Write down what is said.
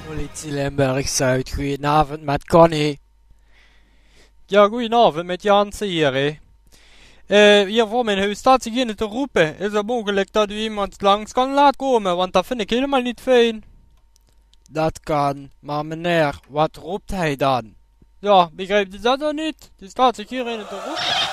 Politie Limburg-Zuid, goedenavond met Connie. Ja, goedenavond met Jan hier. Hier voor mijn huis staat zich in te roepen. Is het mogelijk dat u iemand langs kan laten komen? Want dat vind ik helemaal niet fijn. Dat kan, maar meneer, wat roept hij dan? Ja, begrijpt u dat dan niet? Die staat zich hier in te roepen.